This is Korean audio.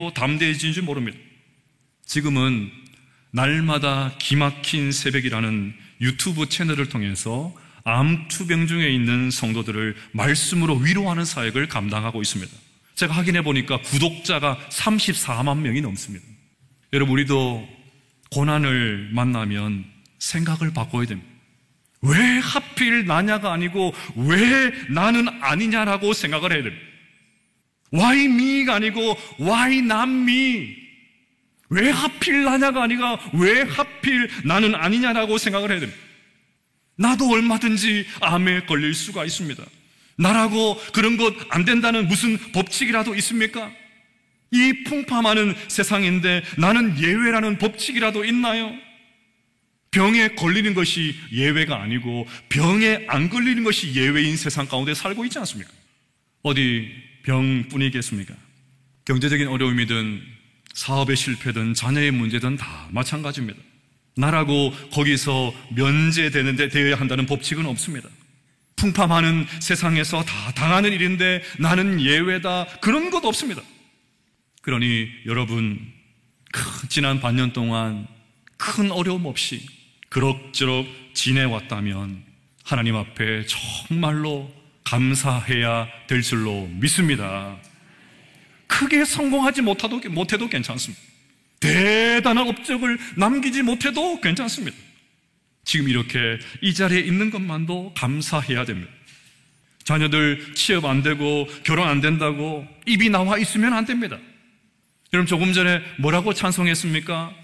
담대해진지 모릅니다. 지금은 날마다 기막힌 새벽이라는 유튜브 채널을 통해서 암투병 중에 있는 성도들을 말씀으로 위로하는 사역을 감당하고 있습니다. 제가 확인해 보니까 구독자가 34만 명이 넘습니다. 여러분, 우리도 고난을 만나면 생각을 바꿔야 됩니다. 왜 하필 나냐가 아니고 왜 나는 아니냐라고 생각을 해야 됩니다. Why me가 아니고 Why not me? 왜 하필 나냐가 아니라 왜 하필 나는 아니냐라고 생각을 해야 됩니다. 나도 얼마든지 암에 걸릴 수가 있습니다. 나라고 그런 것 안 된다는 무슨 법칙이라도 있습니까? 이 풍파많은 세상인데 나는 예외라는 법칙이라도 있나요? 병에 걸리는 것이 예외가 아니고 병에 안 걸리는 것이 예외인 세상 가운데 살고 있지 않습니까? 어디 병뿐이겠습니까? 경제적인 어려움이든 사업의 실패든 자녀의 문제든 다 마찬가지입니다. 나라고 거기서 면제되는데 되어야 한다는 법칙은 없습니다. 풍파 많은 세상에서 다 당하는 일인데 나는 예외다, 그런 것 없습니다. 그러니 여러분, 지난 반년 동안 큰 어려움 없이 그럭저럭 지내왔다면 하나님 앞에 정말로 감사해야 될 줄로 믿습니다. 크게 성공하지 못해도 괜찮습니다. 대단한 업적을 남기지 못해도 괜찮습니다. 지금 이렇게 이 자리에 있는 것만도 감사해야 됩니다. 자녀들 취업 안 되고 결혼 안 된다고 입이 나와 있으면 안 됩니다. 여러분, 조금 전에 뭐라고 찬송했습니까?